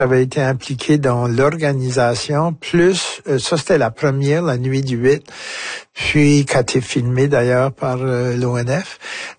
j'avais été impliqué dans l'organisation, plus, ça c'était la première, la nuit du 8, puis qui a été filmé d'ailleurs par l'ONF.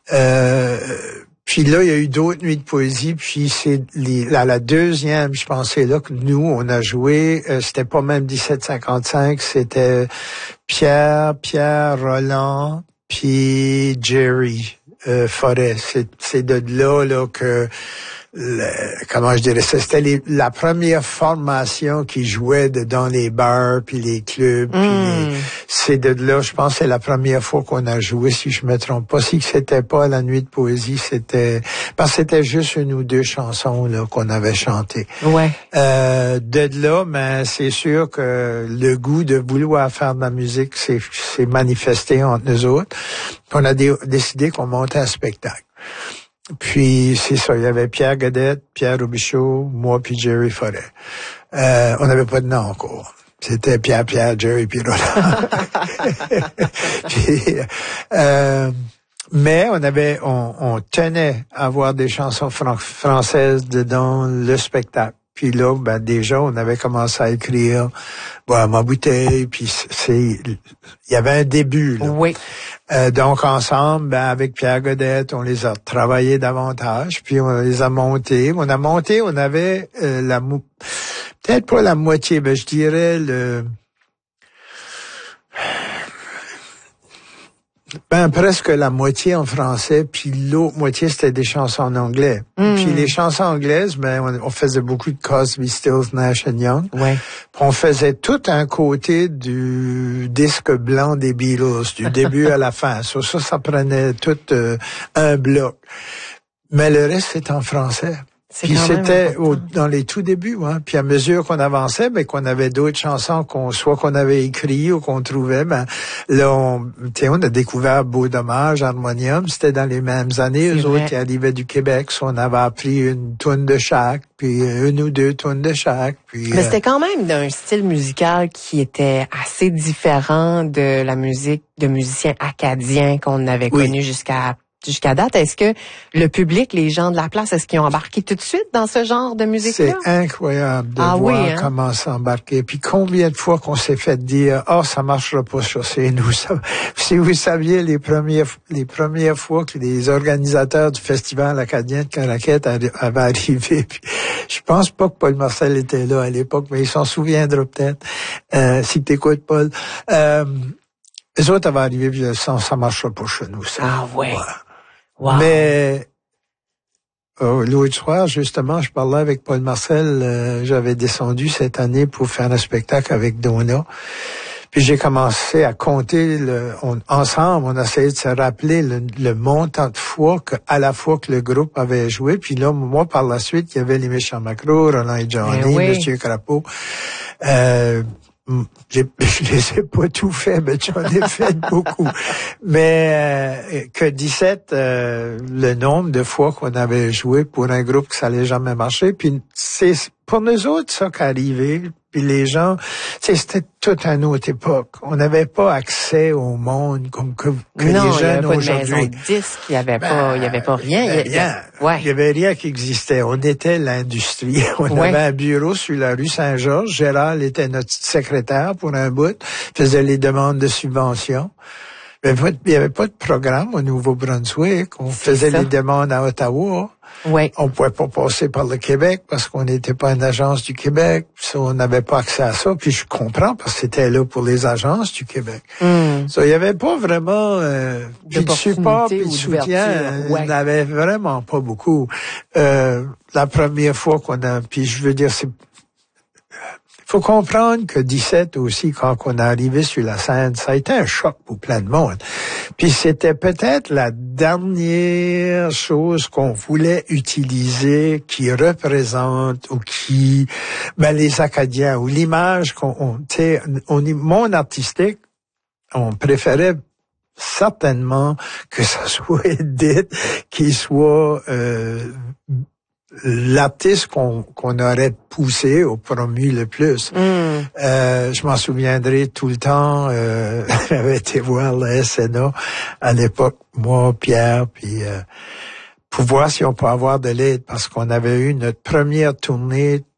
Puis là, il y a eu d'autres nuits de poésie, puis c'est la deuxième, je pensais là que nous, on a joué, c'était pas même 1755, c'était Pierre, Roland, puis Jerry Forêt. C'est de là que comment je dirais ça, c'était la première formation qui jouait dans les bars puis les clubs. C'est de là, je pense, c'est la première fois qu'on a joué, si je me trompe pas. Si c'était pas la nuit de poésie, parce que c'était juste une ou deux chansons là qu'on avait chantées. Ouais. De là, mais c'est sûr que le goût de vouloir faire de la musique s'est manifesté entre nous autres. On a décidé qu'on montait un spectacle. Puis, c'est ça, il y avait Pierre Godette, Pierre Robichaud, moi puis Jerry Forêt. On n'avait pas de nom encore. C'était Pierre, Jerry puis Roland. Puis, mais on tenait à avoir des chansons françaises dans le spectacle. Puis là, déjà, on avait commencé à écrire ma bouteille, puis il y avait un début, là. Oui. Donc, ensemble, avec Pierre Godette, on les a travaillés davantage, puis on les a montés. On avait peut-être pas la moitié, mais je dirais presque la moitié en français, puis l'autre moitié, c'était des chansons en anglais. Puis les chansons anglaises, on faisait beaucoup de Crosby, Stills, Nash & Young. Ouais. Puis on faisait tout un côté du disque blanc des Beatles, du début à la fin. Ça prenait tout un bloc. Mais le reste, c'était en français. Puis c'était dans les tout débuts, hein. Puis à mesure qu'on avançait, qu'on avait d'autres chansons qu'on avait écrites ou qu'on trouvait, là on a découvert Beau Dommage, Harmonium, c'était dans les mêmes années, eux autres qui arrivaient du Québec, on avait appris une toune de chaque, puis une ou deux tounes de chaque, puis mais c'était quand même d'un style musical qui était assez différent de la musique de musiciens acadiens qu'on avait connu jusqu'à date. Est-ce que le public, les gens de la place, est-ce qu'ils ont embarqué tout de suite dans ce genre de musique-là? C'est incroyable de voir comment s'embarquer. Puis combien de fois qu'on s'est fait dire, ça marchera pas ça, c'est nous. Si vous saviez les premières fois que les organisateurs du Festival acadien de Caraquette avaient arrivé, puis je pense pas que Paul Marcel était là à l'époque, mais il s'en souviendra peut-être, si t'écoutes, Paul. Les autres avaient arrivé, puis ça marchera pas chez nous, ça. Ah ouais. Voilà. Wow. Mais l'autre soir, justement, je parlais avec Paul Marcel. J'avais descendu cette année pour faire un spectacle avec Donna. Puis j'ai commencé à compter. Ensemble, on essayait de se rappeler le montant de fois à la fois que le groupe avait joué. Puis là, moi, par la suite, il y avait les Méchants Macros, Roland et Johnny, Monsieur Crapeau. Je les ai pas tout fait, mais j'en ai fait beaucoup. Mais que 17, le nombre de fois qu'on avait joué pour un groupe que ça allait jamais marcher. Puis c'est pour nous autres ça qui arrivait. Puis les gens, c'était toute une autre époque. On n'avait pas accès au monde comme que les jeunes aujourd'hui. Il y avait pas de maison de disques, il y avait pas rien. Il y avait rien qui existait. On était l'industrie. On avait un bureau sur la rue Saint-Georges. Gérald était notre secrétaire pour un bout. Faisait les demandes de subventions. Il n'y avait pas de programme au Nouveau-Brunswick. On faisait les demandes à Ottawa. Oui. On pouvait pas passer par le Québec parce qu'on n'était pas une agence du Québec. On n'avait pas accès à ça. Puis je comprends parce que c'était là pour les agences du Québec. Il y avait pas vraiment puis de support puis de soutien. Il n'avait vraiment pas beaucoup. La première fois puis je veux dire, faut comprendre que 17 aussi, quand on est arrivé sur la scène, ça a été un choc pour plein de monde. Puis c'était peut-être la dernière chose qu'on voulait utiliser qui représente ou qui, les Acadiens, ou l'image monde artistique, on préférait certainement que ça soit Edith qui soit l'artiste qu'on aurait poussé ou promu le plus. Je m'en souviendrai tout le temps. J'avais été voir le SNA à l'époque, moi, Pierre, puis pour voir si on peut avoir de l'aide, parce qu'on avait eu notre première tournée